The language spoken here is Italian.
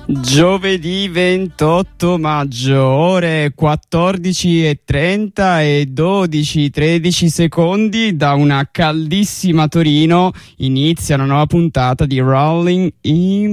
Giovedì 28 maggio, ore 14:30 e 12:13 secondi, da una caldissima Torino inizia una nuova puntata di Rolling in